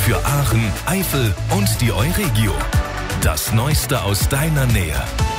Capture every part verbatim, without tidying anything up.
für Aachen, Eifel und die Euregio. Das Neueste aus deiner Nähe.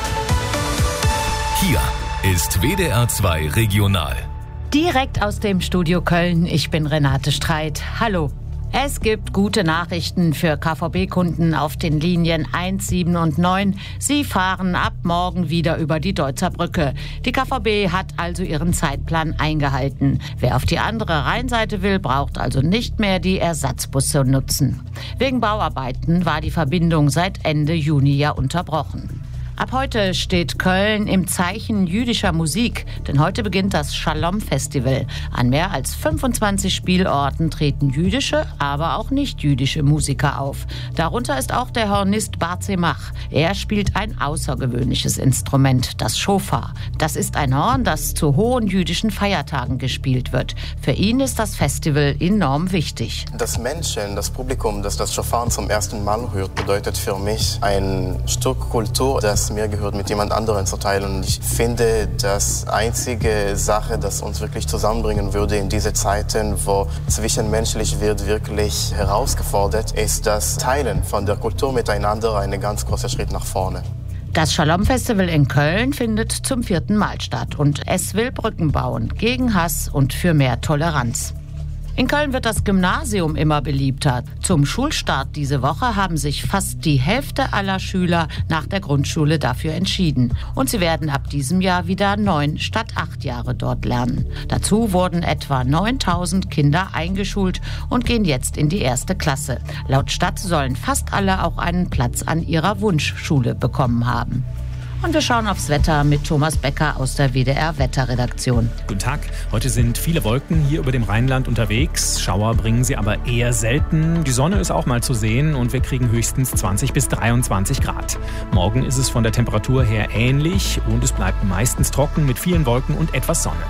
Hier ist W D R zwei Regional. Direkt aus dem Studio Köln, ich bin Renate Streit. Hallo. Es gibt gute Nachrichten für K V B-Kunden auf den Linien eins, sieben und neun. Sie fahren ab morgen wieder über die Deutzer Brücke. Die K V B hat also ihren Zeitplan eingehalten. Wer auf die andere Rheinseite will, braucht also nicht mehr die Ersatzbusse nutzen. Wegen Bauarbeiten war die Verbindung seit Ende Juni ja unterbrochen. Ab heute steht Köln im Zeichen jüdischer Musik, denn heute beginnt das Shalom-Festival. An mehr als fünfundzwanzig Spielorten treten jüdische, aber auch nicht-jüdische Musiker auf. Darunter ist auch der Hornist Barzemach. Er spielt ein außergewöhnliches Instrument, das Schofar. Das ist ein Horn, das zu hohen jüdischen Feiertagen gespielt wird. Für ihn ist das Festival enorm wichtig. Das Menschen, das Publikum, das das Schofar zum ersten Mal hört, bedeutet für mich ein Stück Kultur, das mir gehört, mit jemand anderem zu teilen. Und ich finde, das einzige Sache, das uns wirklich zusammenbringen würde in diese Zeiten, wo zwischenmenschlich wird wirklich herausgefordert, ist das Teilen von der Kultur miteinander ein ganz großer Schritt nach vorne. Das Shalom-Festival in Köln findet zum vierten Mal statt und es will Brücken bauen gegen Hass und für mehr Toleranz. In Köln wird das Gymnasium immer beliebter. Zum Schulstart diese Woche haben sich fast die Hälfte aller Schüler nach der Grundschule dafür entschieden. Und sie werden ab diesem Jahr wieder neun statt acht Jahre dort lernen. Dazu wurden etwa neuntausend Kinder eingeschult und gehen jetzt in die erste Klasse. Laut Stadt sollen fast alle auch einen Platz an ihrer Wunschschule bekommen haben. Und wir schauen aufs Wetter mit Thomas Becker aus der W D R-Wetterredaktion. Guten Tag. Heute sind viele Wolken hier über dem Rheinland unterwegs. Schauer bringen sie aber eher selten. Die Sonne ist auch mal zu sehen und wir kriegen höchstens zwanzig bis dreiundzwanzig Grad. Morgen ist es von der Temperatur her ähnlich und es bleibt meistens trocken mit vielen Wolken und etwas Sonne.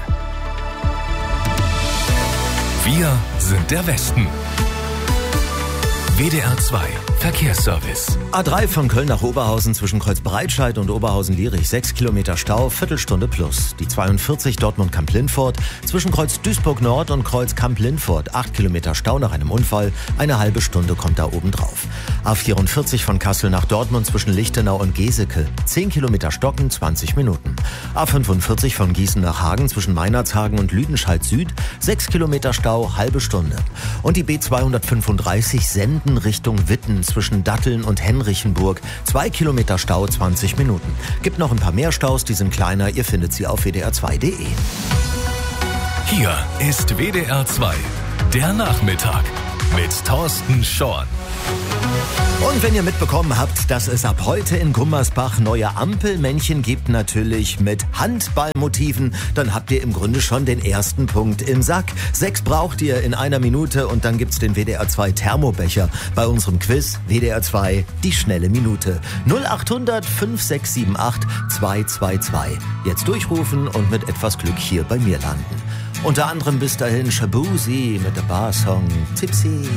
Wir sind der Westen. W D R zwei Verkehrsservice. A drei von Köln nach Oberhausen zwischen Kreuz Breitscheid und Oberhausen-Lierich sechs Kilometer Stau, Viertelstunde plus. Die zweiundvierzig Dortmund-Kamp-Lindfort zwischen Kreuz Duisburg-Nord und Kreuz Kamp-Lindfort acht Kilometer Stau nach einem Unfall. Eine halbe Stunde kommt da oben drauf. A vierundvierzig von Kassel nach Dortmund zwischen Lichtenau und Geseke zehn Kilometer Stocken, zwanzig Minuten. A fünfundvierzig von Gießen nach Hagen zwischen Meinerzhagen und Lüdenscheid Süd sechs Kilometer Stau, halbe Stunde. Und die B zweihundertfünfunddreißig Senden Richtung Witten zwischen Datteln und Henrichenburg. Zwei Kilometer Stau, zwanzig Minuten. Gibt noch ein paar mehr Staus, die sind kleiner. Ihr findet sie auf w d r zwei punkt d e. Hier ist W D R zwei, der Nachmittag mit Thorsten Schorn. Und wenn ihr mitbekommen habt, dass es ab heute in Gummersbach neue Ampelmännchen gibt, natürlich mit Handballmotiven, dann habt ihr im Grunde schon den ersten Punkt im Sack. Sechs braucht ihr in einer Minute und dann gibt's den W D R zwei Thermobecher bei unserem Quiz W D R zwei, die schnelle Minute. null acht hundert fünf sechs sieben acht zwei zwei zwei. Jetzt durchrufen und mit etwas Glück hier bei mir landen. Unter anderem bis dahin Shabuzi mit der Barsong Tipsy.